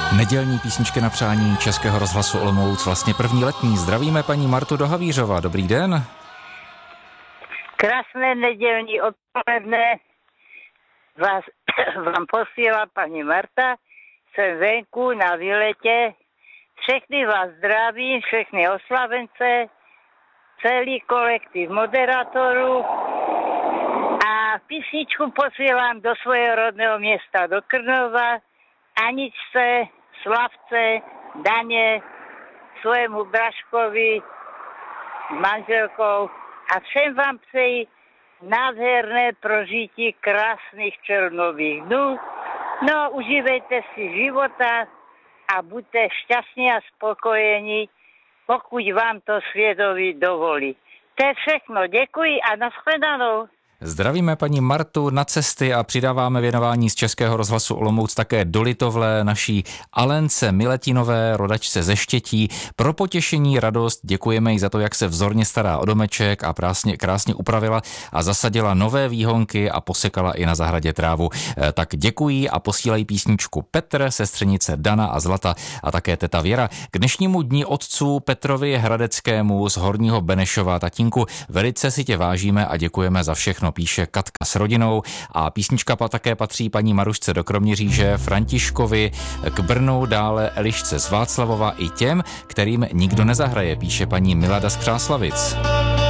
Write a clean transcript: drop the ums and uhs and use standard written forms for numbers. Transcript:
Nedělní písničky na přání Českého rozhlasu Olomouc, vlastně první letní. Zdravíme paní Martu do Havířova. Dobrý den. Krásné nedělní odpoledne vám posílá paní Marta. Jsem venku na výletě. Všechny vás zdravím, všechny oslavence, celý kolektiv moderátorů a písničku posílám do svého rodného města, do Krnova, Aničce, Slavce, Daně, svému Braškovi, manželkou a všem vám přeji nádherné prožití krásných červnových dnů. No, užívejte si života a buďte šťastní a spokojení, pokud vám to svědomí dovolí. To je všechno. Děkuji a nashledanou. Zdravíme paní Martu na cesty a přidáváme věnování z Českého rozhlasu Olomouc také do Litovle naší Alence Miletinové, rodačce ze Štětí. Pro potěšení, radost děkujeme jí za to, jak se vzorně stará o domeček a krásně upravila a zasadila nové výhonky a posekala i na zahradě trávu. Tak děkuji a posílají písničku Petr, sestřenice Dana a Zlata a také teta Věra. K dnešnímu dní otců Petrovi Hradeckému z Horního Benešova. Tatínku, velice si tě vážíme a děkujeme za všechno, píše Katka s rodinou a písnička také patří paní Marušce do Kroměříže, Františkovi k Brnu, dále Elišce z Václavova i těm, kterým nikdo nezahraje, píše paní Milada z Přáslavic.